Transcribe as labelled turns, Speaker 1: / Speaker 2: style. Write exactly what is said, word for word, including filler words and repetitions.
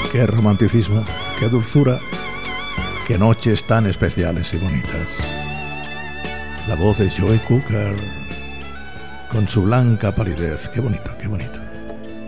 Speaker 1: Qué romanticismo, qué dulzura, qué noches tan especiales y bonitas. La voz de Joe Cocker con su blanca palidez. Qué bonito, qué bonito.